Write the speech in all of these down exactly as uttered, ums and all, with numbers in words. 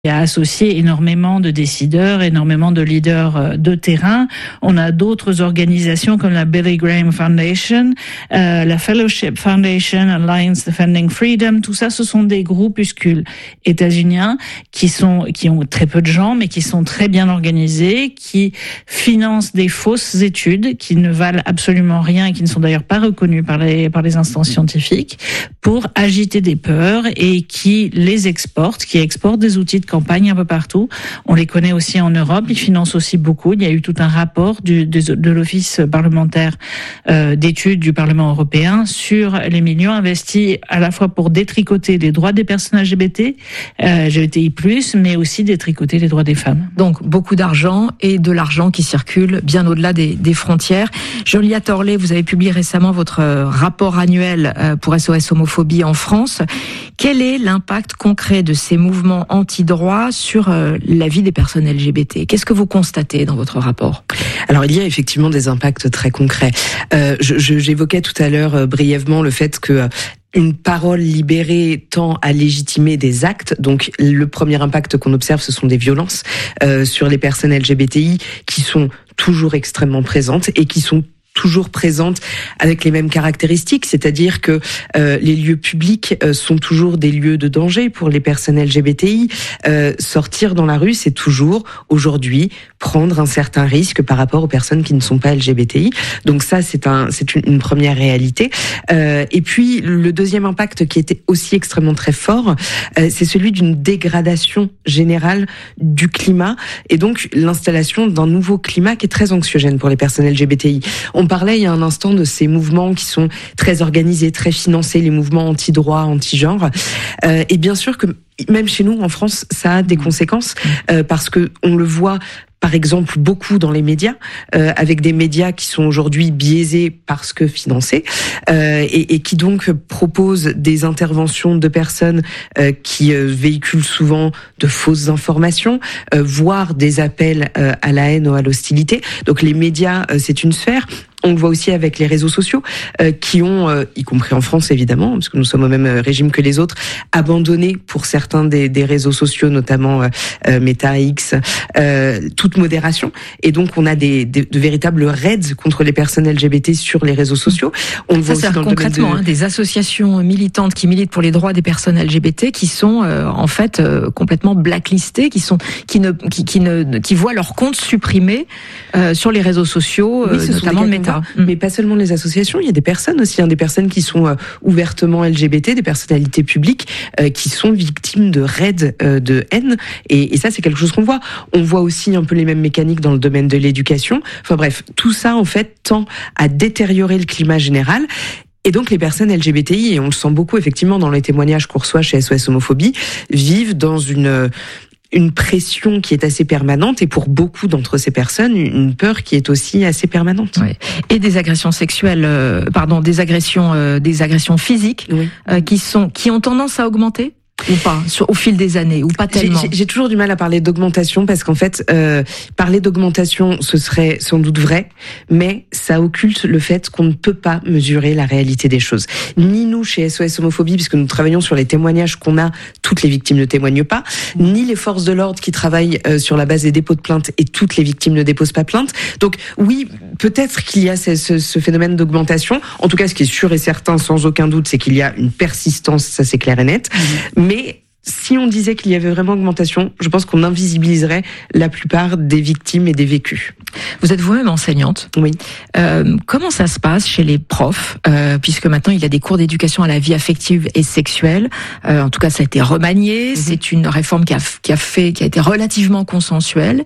Il a associé énormément de décideurs, énormément de leaders de terrain. On a d'autres organisations comme la Billy Graham Foundation, euh, la Fellowship Foundation, Alliance Defending Freedom. Tout ça, ce sont des groupuscules états-uniens qui sont, qui ont très peu de gens, mais qui sont très bien organisés, qui financent des fausses études qui ne valent absolument rien et qui ne sont d'ailleurs pas reconnues par les, par les instances scientifiques pour agiter des peurs et qui les exportent, qui exportent des outils de campagne un peu partout. On les connaît aussi en Europe. Ils financent aussi beaucoup. Il y a eu tout un rapport du, de, de l'Office parlementaire euh, d'études du Parlement européen sur les millions investis à la fois pour détricoter les droits des personnes L G B T, euh, L G B T I plus, mais aussi détricoter les droits des femmes. Donc beaucoup d'argent et de l'argent qui circule bien au-delà des, des frontières. Julia Torlet, vous avez publié récemment votre rapport annuel pour S O S Homophobie en France. Quel est l'impact concret de ces mouvements anti-droit sur euh, la vie des personnes L G B T? Qu'est-ce que vous constatez dans votre rapport? Alors, il y a effectivement des impacts très concrets. Euh, je, je, j'évoquais tout à l'heure euh, brièvement le fait que euh, une parole libérée tend à légitimer des actes. Donc, le premier impact qu'on observe, ce sont des violences euh, sur les personnes L G B T I qui sont toujours extrêmement présentes et qui sont toujours présentes avec les mêmes caractéristiques, c'est-à-dire que euh, les lieux publics euh, sont toujours des lieux de danger pour les personnes L G B T I. Euh, sortir dans la rue, c'est toujours, aujourd'hui, prendre un certain risque par rapport aux personnes qui ne sont pas L G B T I. Donc ça, c'est un, c'est une, une première réalité. Euh, et puis, le deuxième impact qui était aussi extrêmement très fort, euh, c'est celui d'une dégradation générale du climat et donc l'installation d'un nouveau climat qui est très anxiogène pour les personnes L G B T I. On parlait il y a un instant de ces mouvements qui sont très organisés, très financés, les mouvements anti-droit, anti-genre. Euh, et bien sûr que même chez nous, en France, ça a des conséquences euh, parce que on le voit. Par exemple, beaucoup dans les médias, euh, avec des médias qui sont aujourd'hui biaisés parce que financés, euh, et, et qui donc proposent des interventions de personnes euh, qui euh, véhiculent souvent de fausses informations, euh, voire des appels euh, à la haine ou à l'hostilité. Donc les médias, euh, c'est une sphère. On le voit aussi avec les réseaux sociaux euh, qui ont, euh, y compris en France évidemment, parce que nous sommes au même régime que les autres, abandonné pour certains des, des réseaux sociaux, notamment euh, euh, Meta, X, euh, toute modération. Et donc on a des, des de véritables raids contre les personnes L G B T sur les réseaux sociaux. On le voit aussi dans concrètement, le domaine de... hein, des associations militantes qui militent pour les droits des personnes L G B T qui sont euh, en fait euh, complètement blacklistées, qui sont qui ne qui, qui ne qui voient leur compte supprimé euh, sur les réseaux sociaux, euh, oui, notamment de Meta. Mais pas seulement les associations, il y a des personnes aussi, hein, des personnes qui sont euh, ouvertement L G B T, des personnalités publiques euh, qui sont victimes de raids euh, de haine. Et, et ça, c'est quelque chose qu'on voit. On voit aussi un peu les mêmes mécaniques dans le domaine de l'éducation. Enfin bref, tout ça, en fait, tend à détériorer le climat général. Et donc les personnes L G B T I, et on le sent beaucoup effectivement dans les témoignages qu'on reçoit chez S O S Homophobie, vivent dans une... une pression qui est assez permanente et pour beaucoup d'entre ces personnes, une peur qui est aussi assez permanente. Oui. Et des agressions sexuelles, euh, pardon, des agressions, euh, des agressions physiques, oui. euh, qui sont, qui ont tendance à augmenter ou pas sur, au fil des années, ou pas tellement. J'ai, j'ai toujours du mal à parler d'augmentation parce qu'en fait, euh, parler d'augmentation, ce serait sans doute vrai, mais ça occulte le fait qu'on ne peut pas mesurer la réalité des choses. Ni nous chez S O S Homophobie, puisque nous travaillons sur les témoignages qu'on a, toutes les victimes ne témoignent pas, ni les forces de l'ordre qui travaillent euh, sur la base des dépôts de plainte et toutes les victimes ne déposent pas plainte. Donc oui, peut-être qu'il y a ce, ce, ce phénomène d'augmentation. En tout cas, ce qui est sûr et certain, sans aucun doute, c'est qu'il y a une persistance, ça c'est clair et net. Mmh. Mais si on disait qu'il y avait vraiment augmentation, je pense qu'on invisibiliserait la plupart des victimes et des vécus. Vous êtes vous-même enseignante. Oui. Euh, comment ça se passe chez les profs, euh, puisque maintenant il y a des cours d'éducation à la vie affective et sexuelle. Euh, en tout cas, ça a été remanié. Mm-hmm. C'est une réforme qui a qui a fait, qui a été relativement consensuelle.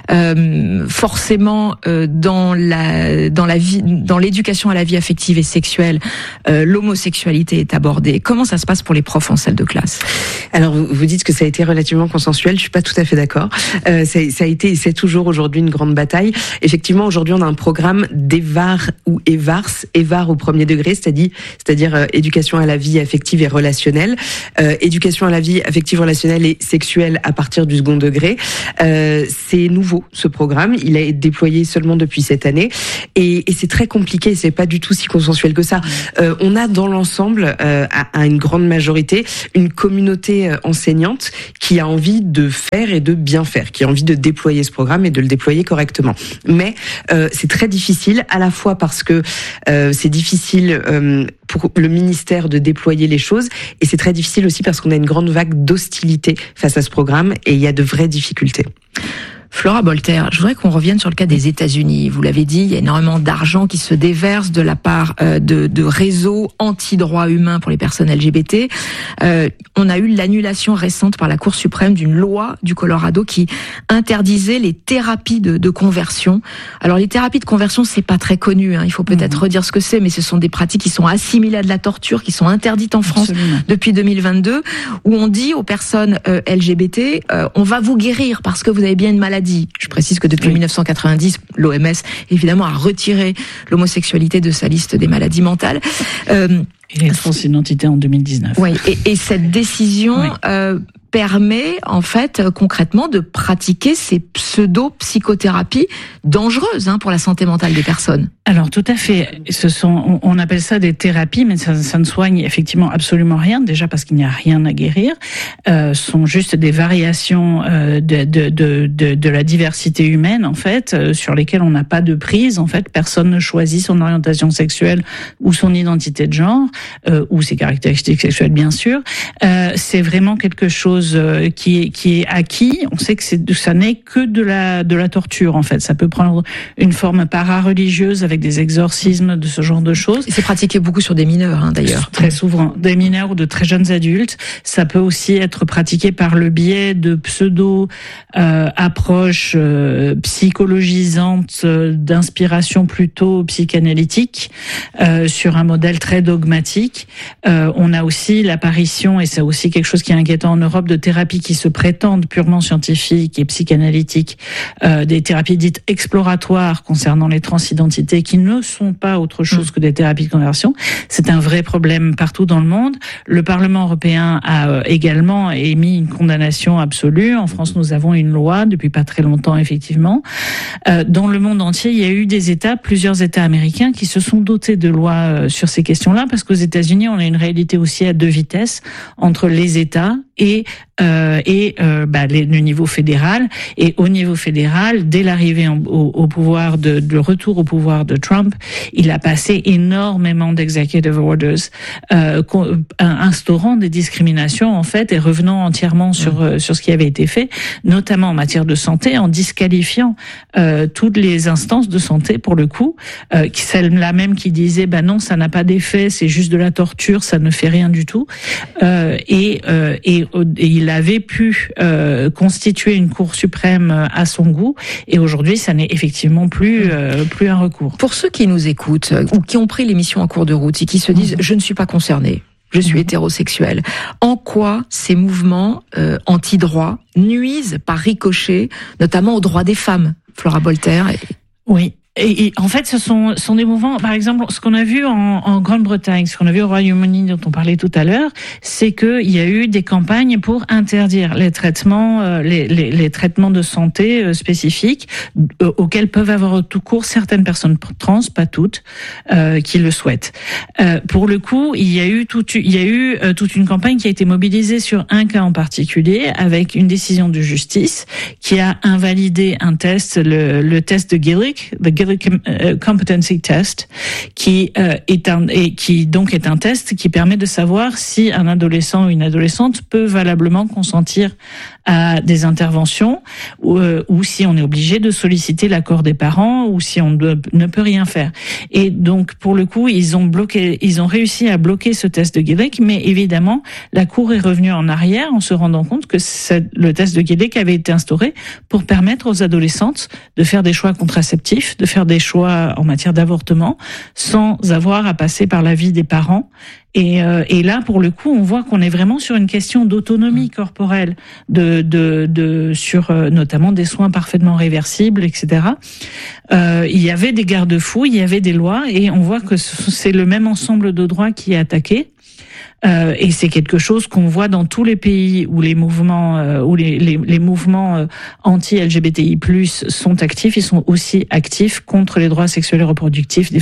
Euh, forcément, euh, dans la dans la vie, dans l'éducation à la vie affective et sexuelle, euh, l'homosexualité est abordée. Comment ça se passe pour les profs en salle de classe? Alors, vous dites que ça a été relativement consensuel. Je suis pas tout à fait d'accord. Euh, ça, ça a été, c'est toujours aujourd'hui une grande bataille. Effectivement, aujourd'hui, on a un programme d'E V A R ou E V A R S, E V A R au premier degré, c'est-à-dire, c'est-à-dire euh, éducation à la vie affective et relationnelle, euh, éducation à la vie affective, relationnelle et sexuelle à partir du second degré. Euh, c'est nouveau, ce programme. Il a été déployé seulement depuis cette année, et, et c'est très compliqué. C'est pas du tout si consensuel que ça. Euh, on a dans l'ensemble, euh, à, à une grande majorité, une communauté euh, enseignante qui a envie de faire et de bien faire, qui a envie de déployer ce programme et de le déployer correctement. Mais euh, c'est très difficile, à la fois parce que euh, c'est difficile euh, pour le ministère de déployer les choses, et c'est très difficile aussi parce qu'on a une grande vague d'hostilité face à ce programme, et il y a de vraies difficultés. Flora Bolter, je voudrais qu'on revienne sur le cas des États-Unis. Vous l'avez dit, il y a énormément d'argent qui se déverse de la part euh, de, de réseaux anti-droits humains pour les personnes L G B T. Euh, on a eu l'annulation récente par la Cour suprême d'une loi du Colorado qui interdisait les thérapies de, de conversion. Alors les thérapies de conversion, c'est pas très connu, hein. Il faut peut-être mmh. redire ce que c'est, mais ce sont des pratiques qui sont assimilées à de la torture, qui sont interdites en France Absolument. Depuis deux mille vingt-deux, où on dit aux personnes euh, L G B T, euh, on va vous guérir parce que vous avez bien une maladie. Je précise que depuis oui. mille neuf cent quatre-vingt-dix, l'O M S, évidemment, a retiré l'homosexualité de sa liste des maladies mentales. Euh, Et les transidentités en deux mille dix-neuf. Oui, et, et cette décision... Oui. Euh, permet en fait concrètement de pratiquer ces pseudo-psychothérapies dangereuses hein, pour la santé mentale des personnes. Alors tout à fait, ce sont, on appelle ça des thérapies, mais ça, ça ne soigne effectivement absolument rien, déjà parce qu'il n'y a rien à guérir. Euh, ce sont juste des variations euh, de, de, de, de, de la diversité humaine en fait, euh, sur lesquelles on n'a pas de prise. En fait, personne ne choisit son orientation sexuelle ou son identité de genre euh, ou ses caractéristiques sexuelles bien sûr. Euh, c'est vraiment quelque chose qui est qui est acquis. On sait que c'est ça n'est que de la de la torture en fait. Ça peut prendre une forme para-religieuse avec des exorcismes, de ce genre de choses. Et c'est pratiqué beaucoup sur des mineurs hein, d'ailleurs. Très souvent, des mineurs ou de très jeunes adultes. Ça peut aussi être pratiqué par le biais de pseudo euh, approches euh, psychologisantes euh, d'inspiration plutôt psychanalytique euh, sur un modèle très dogmatique. Euh, on a aussi l'apparition, et c'est aussi quelque chose qui est inquiétant en Europe, de thérapies qui se prétendent purement scientifiques et psychanalytiques, euh, des thérapies dites exploratoires concernant les transidentités qui ne sont pas autre chose mmh. que des thérapies de conversion. C'est un vrai problème partout dans le monde. Le Parlement européen a euh, également émis une condamnation absolue. En France, nous avons une loi depuis pas très longtemps, effectivement. Euh, dans le monde entier, il y a eu des États, plusieurs États américains qui se sont dotés de lois euh, sur ces questions-là, parce qu'aux États-Unis, on a une réalité aussi à deux vitesses entre les États et euh, et euh, bah, les, le niveau fédéral. Et au niveau fédéral, dès l'arrivée en, au, au pouvoir de, de retour au pouvoir de Trump, il a passé énormément d'executive orders euh, instaurant des discriminations en fait et revenant entièrement sur mmh. euh, sur ce qui avait été fait, notamment en matière de santé, en disqualifiant euh, toutes les instances de santé pour le coup, euh, celle-là même qui disait bah non, ça n'a pas d'effet, c'est juste de la torture, ça ne fait rien du tout, euh, et, euh, et et il avait pu euh, constituer une Cour suprême à son goût, et aujourd'hui ça n'est effectivement plus euh, plus un recours. Pour ceux qui nous écoutent ou qui ont pris l'émission en cours de route et qui se disent mmh. je ne suis pas concerné, je suis mmh. hétérosexuel, en quoi ces mouvements euh, anti-droits nuisent par ricochet notamment aux droits des femmes, Flora Bolter? Oui. Et, et en fait, ce sont, sont des mouvements, par exemple, ce qu'on a vu en, en Grande-Bretagne, ce qu'on a vu au Royaume-Uni dont on parlait tout à l'heure, c'est qu'il y a eu des campagnes pour interdire les traitements, euh, les, les, les traitements de santé euh, spécifiques euh, auxquels peuvent avoir tout cours certaines personnes trans, pas toutes, euh, qui le souhaitent. Euh, pour le coup, il y a eu toute, il y a eu euh, toute une campagne qui a été mobilisée sur un cas en particulier, avec une décision de justice qui a invalidé un test, le, le test de Gillick, the Competency Test, qui euh, est un et qui donc est un test qui permet de savoir si un adolescent ou une adolescente peut valablement consentir à des interventions ou, euh, ou si on est obligé de solliciter l'accord des parents ou si on ne, ne peut rien faire. Et donc pour le coup, ils ont bloqué, ils ont réussi à bloquer ce test de Gillick, mais évidemment la Cour est revenue en arrière en se rendant compte que le test de Gillick avait été instauré pour permettre aux adolescentes de faire des choix contraceptifs, de faire des choix en matière d'avortement sans avoir à passer par l'avis des parents. Et, euh, et là, pour le coup, on voit qu'on est vraiment sur une question d'autonomie corporelle, de, de, de, sur euh, notamment des soins parfaitement réversibles, et cetera. Euh, il y avait des garde-fous, il y avait des lois, et on voit que c'est le même ensemble de droits qui est attaqué. Euh, et c'est quelque chose qu'on voit dans tous les pays où les mouvements, euh, où les, les, les mouvements euh, anti-L G B T I plus sont actifs. Ils sont aussi actifs contre les droits sexuels et reproductifs des femmes.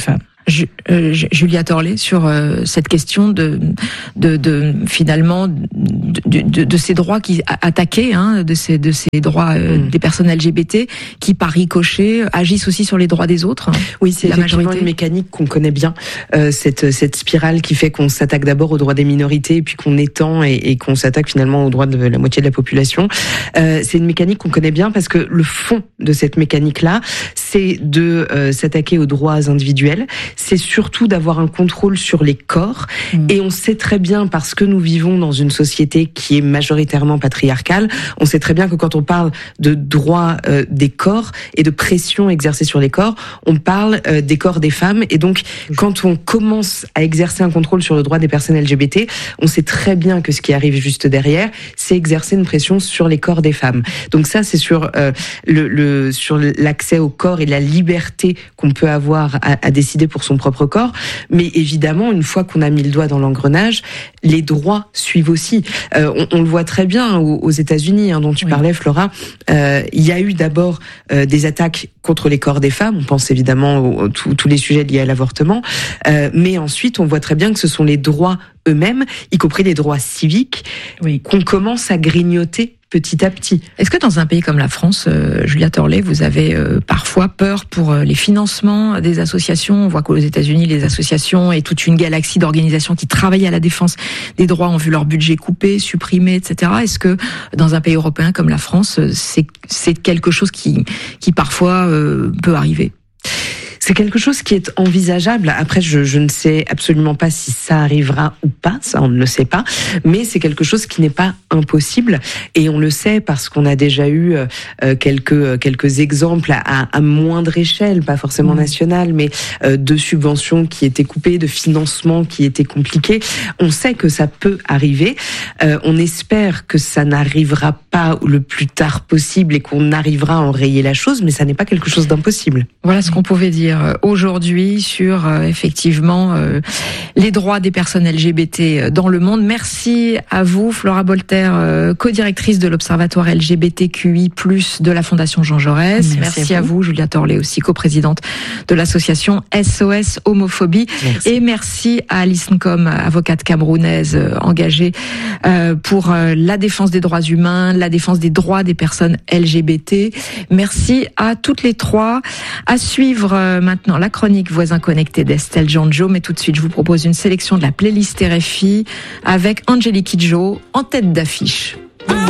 Ju- euh, Julia Torlé, sur euh, cette question de, de, de finalement de, de, de ces droits qui attaqués, hein, de ces de ces droits euh, mmh. des personnes L G B T qui par ricochet agissent aussi sur les droits des autres. Oui, c'est la effectivement majorité. Une mécanique qu'on connaît bien, euh, cette cette spirale qui fait qu'on s'attaque d'abord aux droits des minorités et puis qu'on étend et, et qu'on s'attaque finalement aux droits de la moitié de la population. Euh, c'est une mécanique qu'on connaît bien parce que le fond de cette mécanique-là, c'est de euh, s'attaquer aux droits individuels. C'est surtout d'avoir un contrôle sur les corps. Mmh. Et on sait très bien, parce que nous vivons dans une société qui est majoritairement patriarcale, on sait très bien que quand on parle de droit euh, des corps et de pression exercée sur les corps, on parle euh, des corps des femmes. Et donc, quand on commence à exercer un contrôle sur le droit des personnes L G B T, on sait très bien que ce qui arrive juste derrière, c'est exercer une pression sur les corps des femmes. Donc ça, c'est sur euh, le, le sur l'accès au corps et la liberté qu'on peut avoir à, à décider pour son propre corps. Mais évidemment, une fois qu'on a mis le doigt dans l'engrenage, les droits suivent aussi. Euh, on, on le voit très bien aux, aux États-Unis, hein, dont tu oui. parlais, Flora. Euh, il y a eu d'abord euh, des attaques contre les corps des femmes. On pense évidemment à tous les sujets liés à l'avortement. Euh, mais ensuite, on voit très bien que ce sont les droits eux-mêmes, y compris les droits civiques, oui. qu'on commence à grignoter petit à petit. Est-ce que dans un pays comme la France, euh, Julia Torlé, vous avez euh, parfois peur pour euh, les financements des associations? On voit qu'aux États-Unis, les associations et toute une galaxie d'organisations qui travaillent à la défense des droits ont vu leur budget coupé, supprimé, et cetera. Est-ce que dans un pays européen comme la France, c'est, c'est quelque chose qui, qui parfois euh, peut arriver? C'est quelque chose qui est envisageable. Après, je, je ne sais absolument pas si ça arrivera ou pas, ça on ne le sait pas, mais c'est quelque chose qui n'est pas impossible, et on le sait parce qu'on a déjà eu euh, quelques quelques exemples à, à moindre échelle, pas forcément nationale, mais euh, de subventions qui étaient coupées, de financements qui étaient compliqués. On sait que ça peut arriver. Euh, on espère que ça n'arrivera pas le plus tard possible et qu'on arrivera à enrayer la chose, mais ça n'est pas quelque chose d'impossible. Voilà ce qu'on pouvait dire aujourd'hui sur euh, effectivement euh, les droits des personnes L G B T dans le monde. Merci à vous, Flora Bolter, euh, co-directrice de l'Observatoire L G B T Q I plus, de la Fondation Jean Jaurès. Merci, merci à, vous. à vous, Julia Torlé, aussi coprésidente de l'association S O S Homophobie. Merci. Et merci à Alice Nkom, avocate camerounaise euh, engagée euh, pour euh, la défense des droits humains, la défense des droits des personnes L G B T. Merci à toutes les trois. À suivre euh, maintenant la chronique Voisins connectés d'Estelle Janjo, mais tout de suite je vous propose une sélection de la playlist R F I avec Angélique Kidjo en tête d'affiche.